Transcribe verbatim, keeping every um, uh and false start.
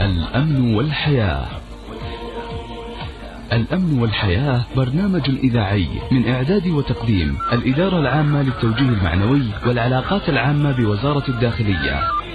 الأمن والحياة. الأمن والحياة برنامج إذاعي من إعداد وتقديم الإدارة العامة للتوجيه المعنوي والعلاقات العامة بوزارة الداخلية.